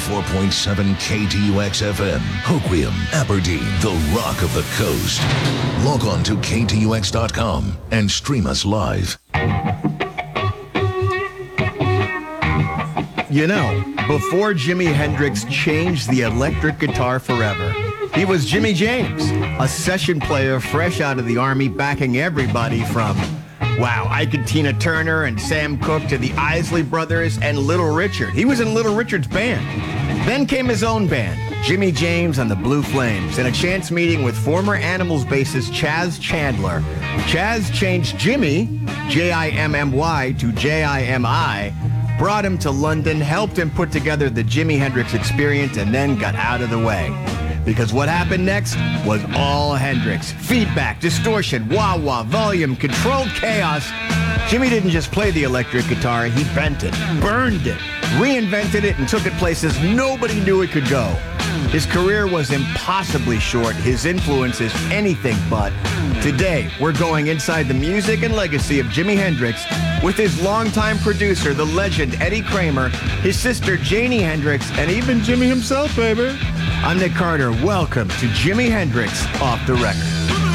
104.7 KTUX FM, Hoquiam, Aberdeen, the rock of the coast. Log on to ktux.com and stream us live. You know, before Jimi Hendrix changed the electric guitar forever, he was Jimmy James, a session player fresh out of the Army, backing everybody from, Ike and Tina Turner and Sam Cooke to the Isley Brothers and Little Richard. He was in Little Richard's band. Then came his own band, Jimmy James and the Blue Flames, in a chance meeting with former Animals bassist Chaz Chandler. Chaz changed Jimmy, Jimmy, to Jimi, brought him to London, helped him put together the Jimi Hendrix Experience, and then got out of the way. Because what happened next was all Hendrix. Feedback, distortion, wah-wah, volume, controlled chaos. Jimmy didn't just play the electric guitar, he bent it, burned it, reinvented it, and took it places nobody knew it could go. His career was impossibly short, his influence is anything but. Today, we're going inside the music and legacy of Jimi Hendrix with his longtime producer, the legend Eddie Kramer, his sister Janie Hendrix, and even Jimmy himself, baby. I'm Nick Carter. Welcome to Jimi Hendrix Off the Record.